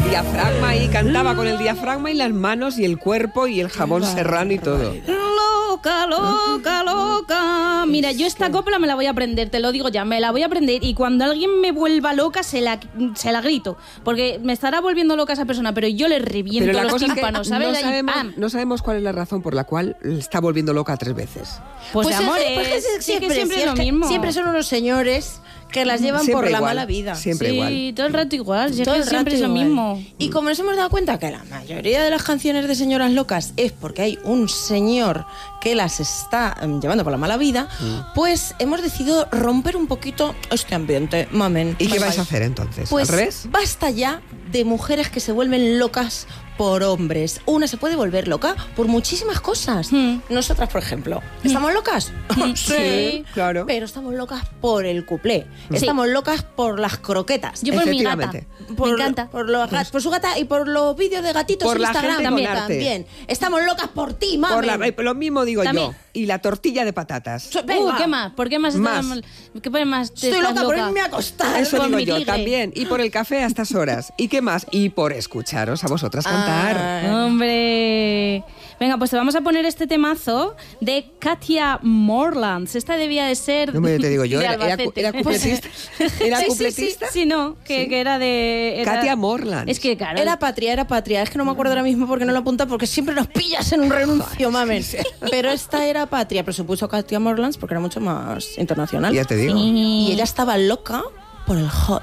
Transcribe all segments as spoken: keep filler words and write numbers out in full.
diafragma y cantaba con el diafragma y las manos y el cuerpo y el jabón serrano y todo. Loca, loca, loca. Mira, yo esta copla me la voy a aprender, te lo digo ya, me la voy a aprender y cuando alguien me vuelva loca se la, se la grito, porque me estará volviendo loca esa persona, pero yo le reviento Pero la los cosa es que tímpanos, ¿sabes? no Ahí, sabemos, ¡pam! no sabemos cuál es la razón por la cual le está volviendo loca tres veces. Pues, Pues de es- amor, pues es- es, sí siempre, que siempre si es lo que mismo. Siempre son unos señores que las llevan Siempre por la igual, mala vida. siempre sí, igual. todo el rato igual, si es Todo que el siempre es rato lo igual. mismo. Y como nos hemos dado cuenta que la mayoría de las canciones de señoras locas es porque hay un señor que las está em, llevando por la mala vida, Mm. pues hemos decidido romper un poquito este ambiente, mamen. ¿Y qué Bye, vais bye. a hacer entonces? Pues ¿Al revés? basta ya de mujeres que se vuelven locas por hombres. Una se puede volver loca por muchísimas cosas. Hmm. Nosotras, por ejemplo, ¿estamos locas? Sí, claro. Pero estamos locas por el cuplé. Estamos locas por las croquetas. Yo por mi gata, Efectivamente. Por, me encanta. Por, los gat- por su gata y por los vídeos de gatitos Por en la Instagram gente con también, arte. también. Estamos locas por ti, mami. Por la- lo mismo digo También. yo. Y la tortilla de patatas. Venga. Uh, ¿qué más? ¿Por qué más? Más. estás- ¿Qué pone más? Estoy estás loca por irme a acostar. Eso por digo mi yo ligue. también. Y por el café a estas horas. ¿Y qué más? Y por escucharos a vosotras cantar. Ah. Hombre. Venga, pues te vamos a poner este temazo de Katia Morlands. Esta debía de ser. No me te digo yo, de era, era, cu- Albacete. era cupletista. ¿Era Sí, sí, cupletista? Sí, sí, no, que, Sí. que era de. era- Katia Morlands. Es que, claro. Era patria, era patria. Es que no me acuerdo ahora mismo porque no lo apunta porque siempre nos pillas en un renuncio, mamen. Pero esta era patria, pero se puso Katia Morlands porque era mucho más internacional. Ya te digo. Y ella estaba loca por el hot.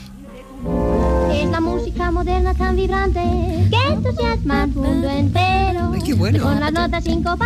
Es la música moderna tan vibrante que entusiasma al mundo entero. Ay, qué bueno. Con las notas sincopadas